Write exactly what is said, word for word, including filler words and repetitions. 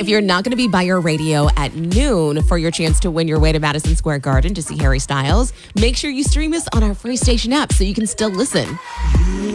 if you're not going to be by your radio at noon for your chance to win your way to Madison Square Garden to see Harry Styles, make sure you stream us on our free station app so you can still listen.